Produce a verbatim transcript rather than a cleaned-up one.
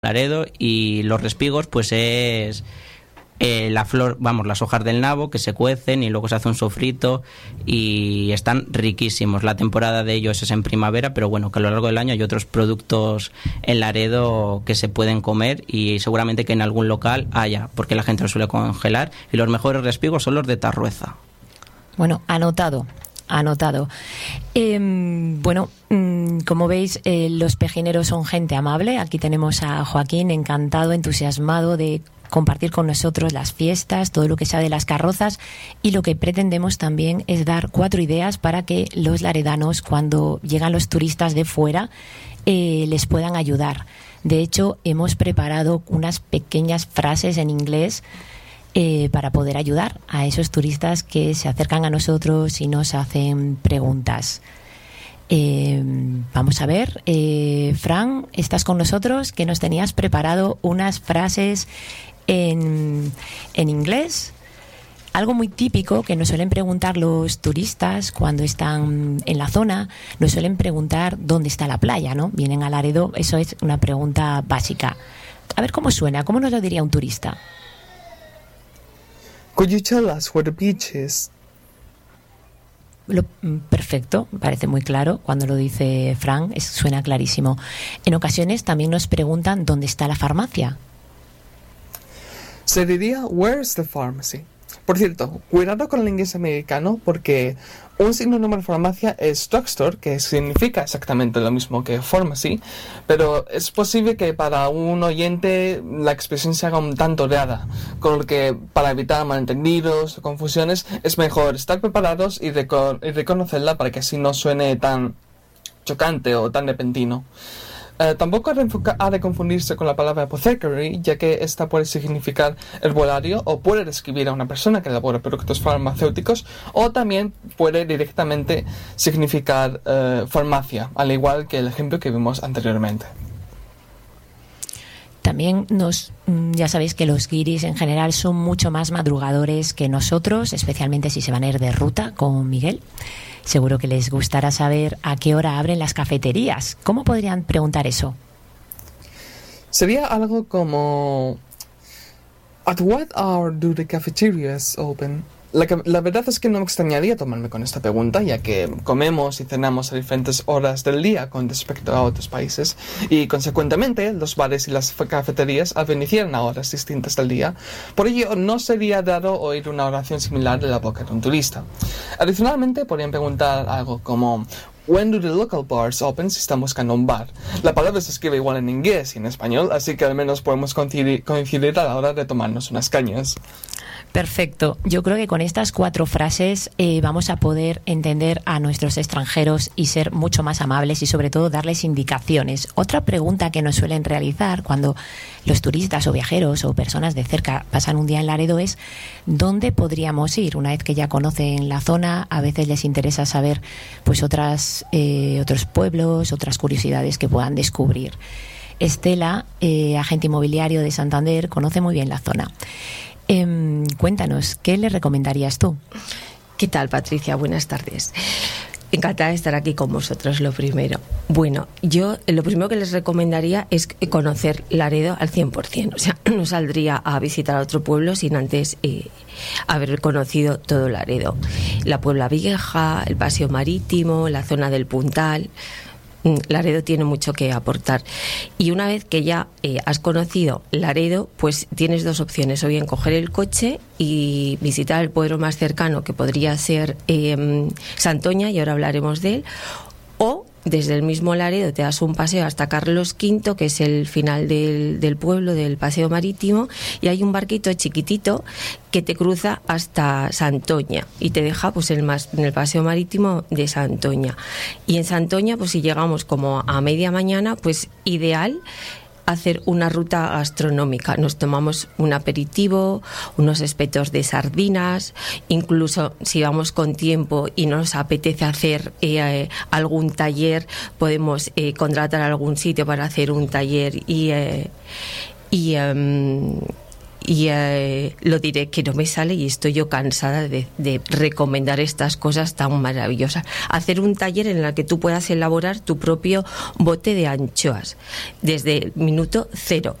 Laredo, y los respigos pues es eh, la flor, vamos, las hojas del nabo que se cuecen y luego se hace un sofrito y están riquísimos. La temporada de ellos es en primavera, pero bueno, que a lo largo del año hay otros productos en Laredo que se pueden comer y seguramente que en algún local haya, porque la gente los suele congelar, y los mejores respigos son los de Tarrueza. Bueno, anotado. Anotado. Eh, bueno, mmm, como veis, eh, los pejineros son gente amable. Aquí tenemos a Joaquín, encantado, entusiasmado de compartir con nosotros las fiestas, todo lo que sabe de las carrozas, y lo que pretendemos también es dar cuatro ideas para que los laredanos, cuando llegan los turistas de fuera, eh, les puedan ayudar. De hecho, hemos preparado unas pequeñas frases en inglés Eh, para poder ayudar a esos turistas que se acercan a nosotros y nos hacen preguntas. Eh, vamos a ver, eh, Fran, ¿estás con nosotros? Que nos tenías preparado unas frases en, en inglés, algo muy típico que nos suelen preguntar los turistas cuando están en la zona. Nos suelen preguntar dónde está la playa, ¿no? Vienen a Laredo, eso es una pregunta básica. A ver cómo suena, ¿cómo nos lo diría un turista? Could you tell us where the beach is? Lo, perfecto, parece muy claro cuando lo dice Fran, es, suena clarísimo. En ocasiones también nos preguntan dónde está la farmacia. Se diría where's the pharmacy. Por cierto, cuidado con el inglés americano, porque un sinónimo de farmacia es drugstore, que significa exactamente lo mismo que pharmacy, pero es posible que para un oyente la expresión se haga un tanto reada, con lo que para evitar malentendidos o confusiones es mejor estar preparados y, reco- y reconocerla para que así no suene tan chocante o tan repentino. Uh, tampoco ha de, enfoca- ha de confundirse con la palabra apothecary, ya que esta puede significar herbolario o puede describir a una persona que elabora productos farmacéuticos, o también puede directamente significar uh, farmacia, al igual que el ejemplo que vimos anteriormente. También nos, ya sabéis que los guiris en general son mucho más madrugadores que nosotros, especialmente si se van a ir de ruta con Miguel. Seguro que les gustará saber a qué hora abren las cafeterías. ¿Cómo podrían preguntar eso? Sería algo como At what hour do the cafeterias open? La, que, la verdad es que no me extrañaría tomarme con esta pregunta, ya que comemos y cenamos a diferentes horas del día con respecto a otros países, y consecuentemente los bares y las cafeterías inician a horas distintas del día. Por ello no sería raro oír una oración similar de la boca de un turista. Adicionalmente podrían preguntar algo como When do the local bars open? Si están buscando un bar. La palabra se escribe igual en inglés y en español, así que al menos podemos coincidir, coincidir a la hora de tomarnos unas cañas. Perfecto. Yo creo que con estas cuatro frases eh, vamos a poder entender a nuestros extranjeros y ser mucho más amables y sobre todo darles indicaciones. Otra pregunta que nos suelen realizar cuando los turistas o viajeros o personas de cerca pasan un día en Laredo es ¿dónde podríamos ir? Una vez que ya conocen la zona, a veces les interesa saber pues otras, eh, otros pueblos, otras curiosidades que puedan descubrir. Estela, eh, agente inmobiliario de Santander, conoce muy bien la zona. Eh, cuéntanos, ¿qué le recomendarías tú? ¿Qué tal, Patricia? Buenas tardes. Encantada de estar aquí con vosotros, lo primero. Bueno, yo lo primero que les recomendaría es conocer Laredo al cien por ciento. O sea, no saldría a visitar a otro pueblo sin antes eh, haber conocido todo Laredo. La Puebla Vieja, el Paseo Marítimo, la zona del Puntal. Laredo tiene mucho que aportar, y una vez que ya eh, has conocido Laredo, pues tienes dos opciones: o bien coger el coche y visitar el pueblo más cercano, que podría ser eh, Santoña, y ahora hablaremos de él, o desde el mismo Laredo te das un paseo hasta Carlos quinto, que es el final del, del pueblo, del paseo marítimo, y hay un barquito chiquitito que te cruza hasta Santoña y te deja pues el más, en el paseo marítimo de Santoña. Y en Santoña, pues si llegamos como a media mañana, pues ideal hacer una ruta gastronómica. Nos tomamos un aperitivo, unos espetos de sardinas, incluso si vamos con tiempo y nos apetece hacer eh, algún taller, podemos eh, contratar algún sitio para hacer un taller y, eh, y, um, y eh, lo diré que no me sale y estoy yo cansada de, de recomendar estas cosas tan maravillosas. Hacer un taller en el que tú puedas elaborar tu propio bote de anchoas desde el minuto cero,